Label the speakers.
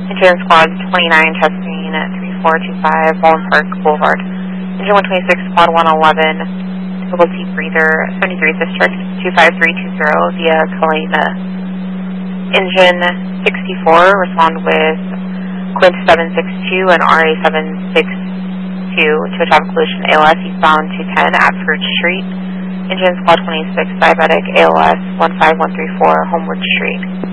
Speaker 1: Engine Squad 29 testing at 3425 Baldwin Park Boulevard. Engine 126 Squad 111, typical deep breather 73 District 25320 via Kalina. Engine 64 respond with Quint 762 and RA 762 to a traffic collision ALS eastbound 210 at Fruit Street. Engine Squad 26 diabetic ALS 15134 Homeward Street.